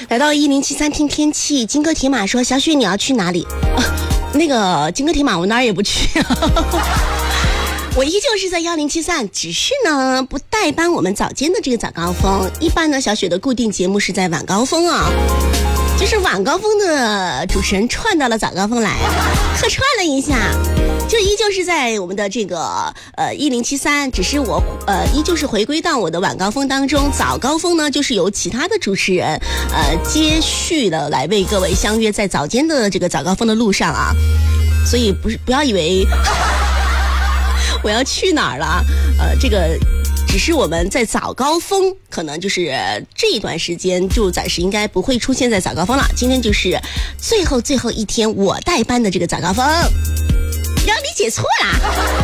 来到1073听天气，金戈铁马说：“小雪你要去哪里？”那个金戈铁马我哪儿也不去我依旧是在1073，只是呢不代班我们早间的这个早高峰。一般呢小雪的固定节目是在晚高峰啊，就是晚高峰的主持人串到了早高峰来，客串了一下，就依旧是在我们的这个1073，只是我依旧是回归到我的晚高峰当中。早高峰呢就是由其他的主持人接续的来为各位相约在早间的这个早高峰的路上啊，所以不要以为我要去哪儿了，这个只是我们在早高峰，可能就是这一段时间就暂时应该不会出现在早高峰了。今天就是最后一天我代班的这个早高峰，让你解错啦。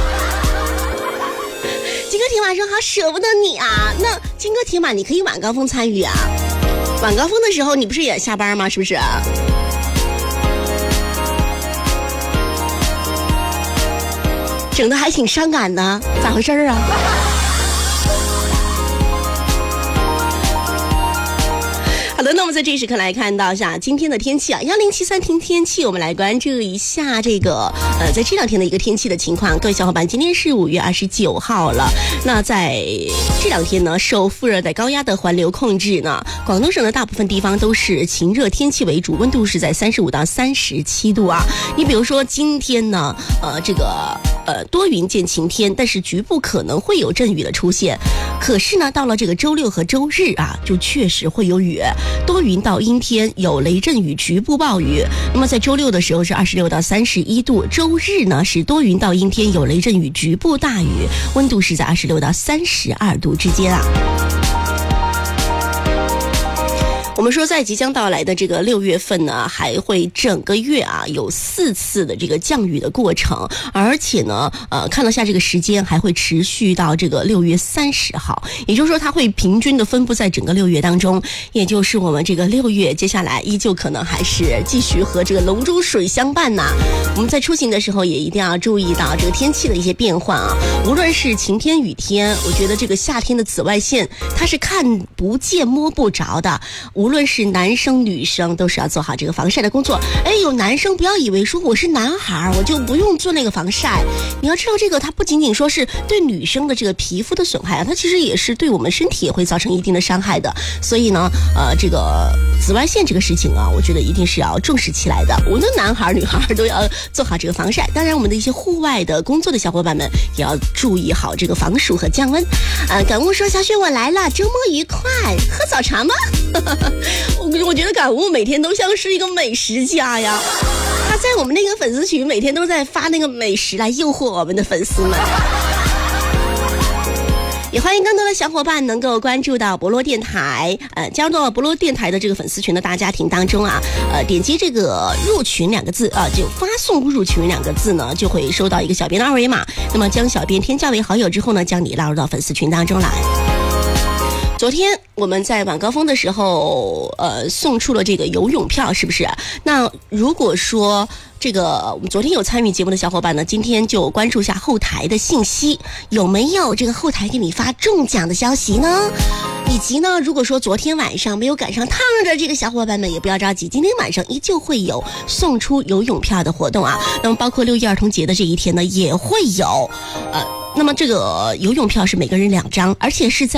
金戈铁马说好舍不得你啊，那金戈铁马你可以晚高峰参与啊，晚高峰的时候你不是也下班吗？是不是？整得还挺伤感的，咋回事啊？好的，那我们在这一时刻来看到一下今天的天气啊，1073听天气，我们来关注一下这个在这两天的一个天气的情况。各位小伙伴，今天是5月29号了。那在这两天呢，受副热带高压的环流控制呢，广东省的大部分地方都是晴热天气为主，温度是在35到37度啊。你比如说今天呢，多云见晴天，但是局部可能会有阵雨的出现。可是呢，到了这个周六和周日啊，就确实会有雨，多云到阴天，有雷阵雨，局部暴雨。那么在周六的时候是26到31度，周日呢是多云到阴天，有雷阵雨，局部大雨，温度是在26到32度之间啊。我们说在即将到来的这个6月份呢，还会整个月啊有4次的这个降雨的过程，而且呢看了下这个时间还会持续到这个6月30号，也就是说它会平均的分布在整个6月当中，也就是我们这个6月接下来依旧可能还是继续和这个龙舟水相伴呐。我们在出行的时候也一定要注意到这个天气的一些变化啊，无论是晴天雨天，我觉得这个夏天的紫外线它是看不见摸不着的，无论是男生女生都是要做好这个防晒的工作。有男生不要以为说我是男孩我就不用做那个防晒，你要知道这个它不仅仅说是对女生的这个皮肤的损害啊，它其实也是对我们身体也会造成一定的伤害的。所以呢这个紫外线这个事情啊，我觉得一定是要重视起来的，无论男孩女孩都要做好这个防晒。当然我们的一些户外的工作的小伙伴们也要注意好这个防暑和降温。感悟说小雪我来了，周末愉快，喝早茶吗？我觉得感悟每天都像是一个美食家呀，他在我们那个粉丝群每天都在发那个美食来诱惑我们的粉丝们。也欢迎更多的小伙伴能够关注到博洛电台，加入到博洛电台的这个粉丝群的大家庭当中啊，点击这个入群2个字啊，就发送入群2个字呢，就会收到一个小编的二维码，那么将小编添加为好友之后呢，将你拉入到粉丝群当中来。昨天我们在晚高峰的时候送出了这个游泳票，是不是？那如果说这个我们昨天有参与节目的小伙伴呢，今天就关注一下后台的信息，有没有这个后台给你发中奖的消息呢？以及呢，如果说昨天晚上没有赶上趟的这个小伙伴们也不要着急，今天晚上依旧会有送出游泳票的活动啊。那么包括6一儿童节的这一天呢，也会有那么这个游泳票是每个人2张，而且是在